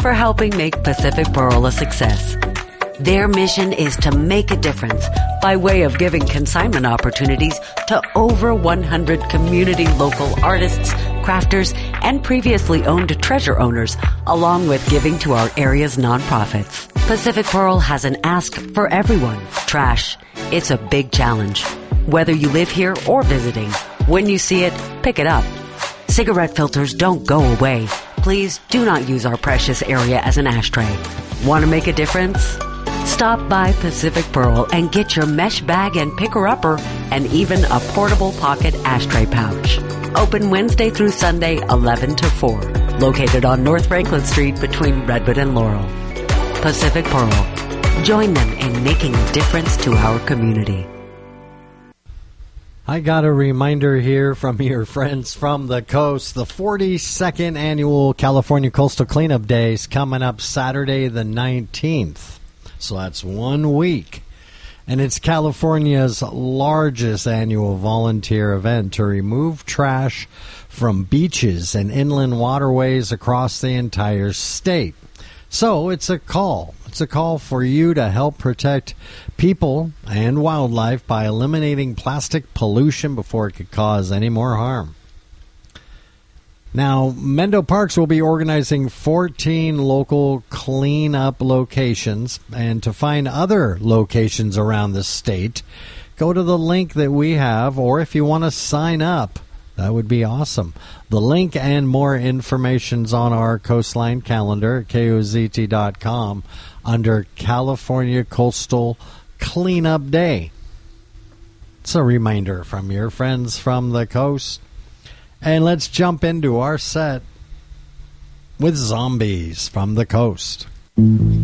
for helping make Pacific Pearl a success. Their mission is to make a difference by way of giving consignment opportunities to over 100 community local artists, crafters, and previously owned treasure owners, along with giving to our area's nonprofits. Pacific Pearl has an ask for everyone. Trash. It's a big challenge. Whether you live here or visiting, when you see it, pick it up. Cigarette filters don't go away. Please do not use our precious area as an ashtray. Want to make a difference? Stop by Pacific Pearl and get your mesh bag and picker-upper and even a portable pocket ashtray pouch. Open Wednesday through Sunday, 11 to 4. Located on North Franklin Street between Redwood and Laurel. Pacific Pearl. Join them in making a difference to our community. I got a reminder here from your friends from the coast. The 42nd Annual California Coastal Cleanup Days coming up Saturday the 19th. So that's 1 week. And it's California's largest annual volunteer event to remove trash from beaches and inland waterways across the entire state. So it's a call. It's a call for you to help protect people and wildlife by eliminating plastic pollution before it could cause any more harm. Now, Mendo Parks will be organizing 14 local cleanup locations, and to find other locations around the state, go to the link that we have, or if you want to sign up, that would be awesome. The link and more information's on our Coastline calendar at KOZT.com under California Coastal Cleanup Day. It's a reminder from your friends from the coast. And let's jump into our set with Zombies from the Coast.